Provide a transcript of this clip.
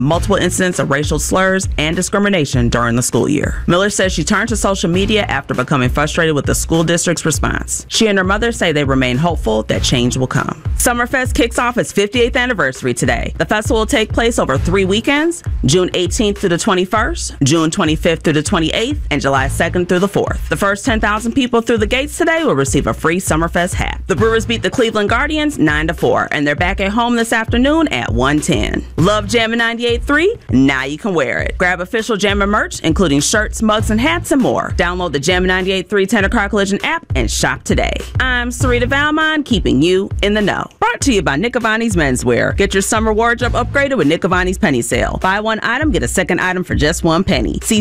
multiple incidents of racial slurs and discrimination during the school year. Miller says she turned to social media after becoming frustrated with the school district's response. She and her mother say they remain hopeful that change will come. Summerfest kicks off its 58th anniversary today. The festival will take place over 3 weekends, June 18th through the 21st, June 25th through the 28th, and July 2nd through the 4th. The first 10,000 people through the gates today will receive a free Summerfest hat. The Brewers beat the Cleveland Guardians 9-4, and they're back at home this afternoon at 1:10. Love Jammin' 98.3? Now you can wear it. Grab official Jammin' merch, including shirts, mugs, and hats, and more. Download the Jammin' 98.3 Tennecker Collision app and shop today. I'm Sarita Valmont, keeping you in the know. Brought to you by Nick Avani's Menswear. Get your summer wardrobe upgraded with Nick Avani's Penny Sale. Buy one item, get a second item for just $1. See